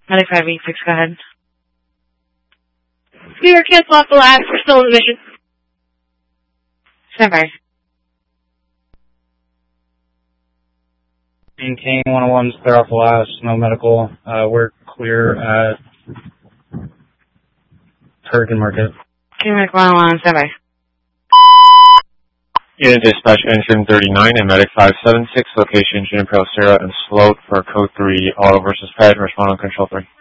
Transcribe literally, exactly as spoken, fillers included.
Medic five eight six, go ahead. We are cancel off the last. We're still in the mission. Stand by. Maintain one oh one's clear off the last. No medical. Uh, we're clear at Turkin Market. Okay, Medic one oh one, stand by. Unit dispatch engine thirty-nine and medic five seven six, location Juniper Sarah and Sloat for code three, auto versus ped, respond on control three.